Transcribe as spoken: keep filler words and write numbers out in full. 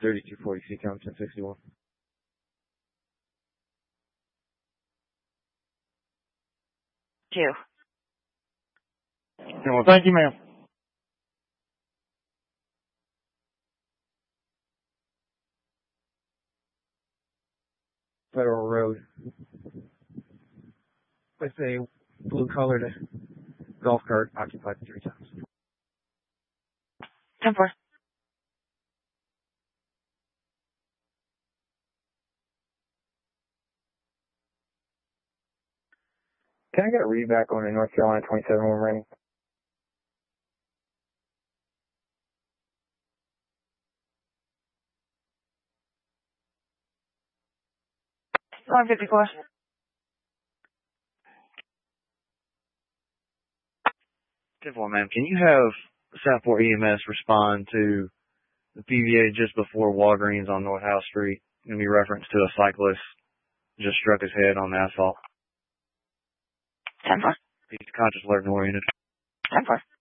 thirty-two forty, C count ten sixty-one. Two. Well, thank you, ma'am. Federal Road. With a blue colored golf cart occupied three times. ten four. Can I get a read back on a North Carolina twenty-seven one raining? one fifty-four. ten four, ma'am. Can you have Southport E M S respond to the P V A just before Walgreens on North House Street? Going to be reference to a cyclist just struck his head on the asphalt. ten four. He's conscious, alert, and oriented. ten four.